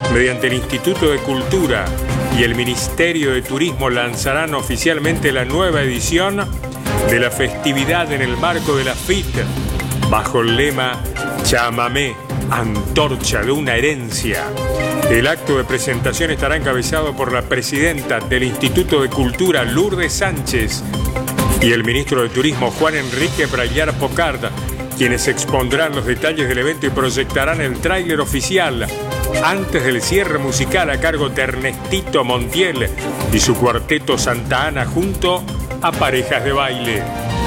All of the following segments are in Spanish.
mediante el Instituto de Cultura y el Ministerio de Turismo, lanzarán oficialmente la nueva edición de la festividad en el marco de la FIT, bajo el lema Chamamé, antorcha de una herencia. El acto de presentación estará encabezado por la presidenta del Instituto de Cultura, Lourdes Sánchez, y el ministro de Turismo, Juan Enrique Brayar Pocard, quienes expondrán los detalles del evento y proyectarán el tráiler oficial antes del cierre musical a cargo de Ernestito Montiel y su cuarteto Santa Ana junto a parejas de baile.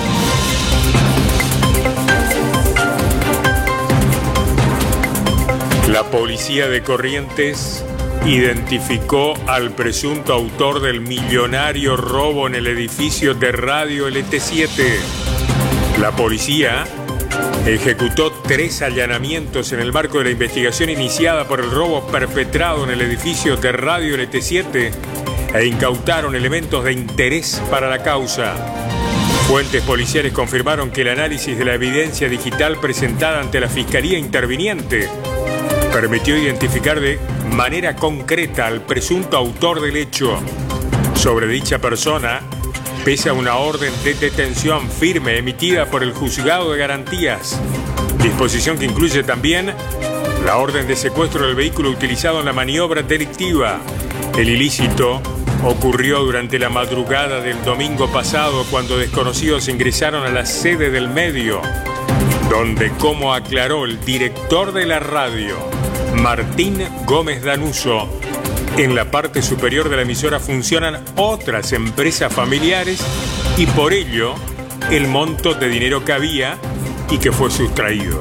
La policía de Corrientes identificó al presunto autor del millonario robo en el edificio de Radio LT7. La policía ejecutó 3 allanamientos en el marco de la investigación iniciada por el robo perpetrado en el edificio de Radio LT7 e incautaron elementos de interés para la causa. Fuentes policiales confirmaron que el análisis de la evidencia digital presentada ante la Fiscalía interviniente permitió identificar de manera concreta al presunto autor del hecho. Sobre dicha persona, pese a una orden de detención firme emitida por el Juzgado de Garantías, disposición que incluye también la orden de secuestro del vehículo utilizado en la maniobra delictiva. El ilícito ocurrió durante la madrugada del domingo pasado, cuando desconocidos ingresaron a la sede del medio, donde, como aclaró el director de la radio, Martín Gómez Danuso, en la parte superior de la emisora funcionan otras empresas familiares y por ello el monto de dinero que había y que fue sustraído.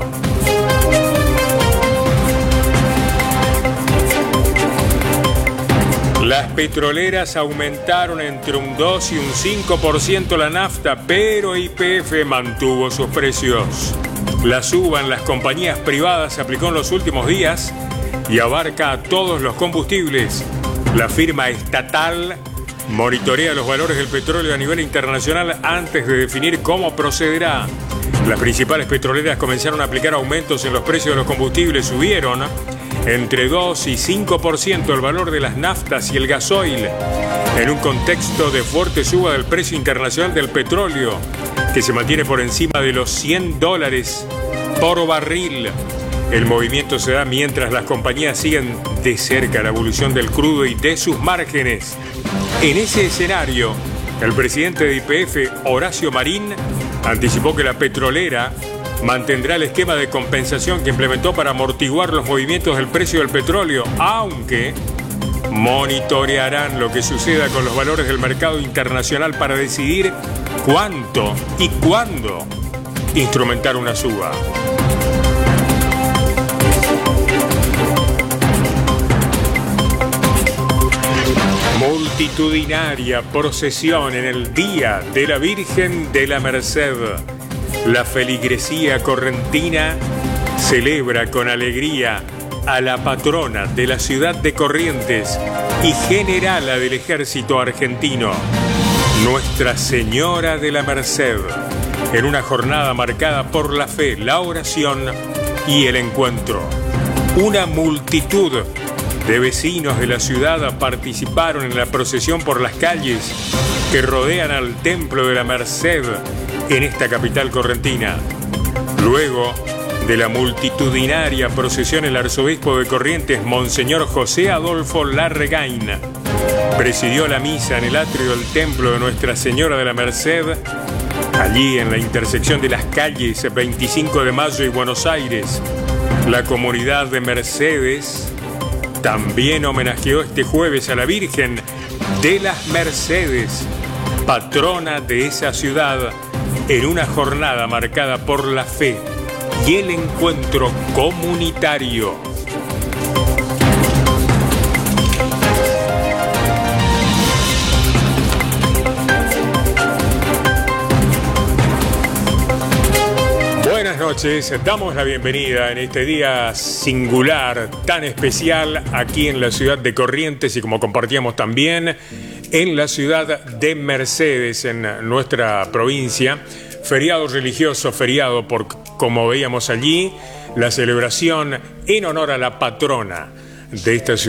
Las petroleras aumentaron entre un 2 y un 5% la nafta, pero YPF mantuvo sus precios. La suba en las compañías privadas se aplicó en los últimos días y abarca a todos los combustibles. La firma estatal monitorea los valores del petróleo a nivel internacional antes de definir cómo procederá. Las principales petroleras comenzaron a aplicar aumentos en los precios de los combustibles. Subieron entre 2 y 5% el valor de las naftas y el gasoil, en un contexto de fuerte suba del precio internacional del petróleo, que se mantiene por encima de los $100 por barril. El movimiento se da mientras las compañías siguen de cerca la evolución del crudo y de sus márgenes. En ese escenario, el presidente de YPF, Horacio Marín, anticipó que la petrolera mantendrá el esquema de compensación que implementó para amortiguar los movimientos del precio del petróleo, aunque monitorearán lo que suceda con los valores del mercado internacional para decidir cuánto y cuándo instrumentar una suba. Multitudinaria procesión en el Día de la Virgen de la Merced. La feligresía correntina celebra con alegría a la patrona de la ciudad de Corrientes y generala del ejército argentino, Nuestra Señora de la Merced, en una jornada marcada por la fe, la oración y el encuentro. Una multitud de vecinos de la ciudad participaron en la procesión por las calles que rodean al Templo de la Merced en esta capital correntina. Luego de la multitudinaria procesión, el arzobispo de Corrientes, Monseñor José Adolfo Larregain, presidió la misa en el atrio del Templo de Nuestra Señora de la Merced, allí en la intersección de las calles 25 de Mayo y Buenos Aires. La comunidad de Mercedes también homenajeó este jueves a la Virgen de las Mercedes, patrona de esa ciudad, en una jornada marcada por la fe y el encuentro comunitario. Buenas noches, damos la bienvenida en este día singular, tan especial, aquí en la ciudad de Corrientes y como compartíamos también en la ciudad de Mercedes, en nuestra provincia. Feriado religioso, feriado por, como veíamos allí, la celebración en honor a la patrona de esta ciudad.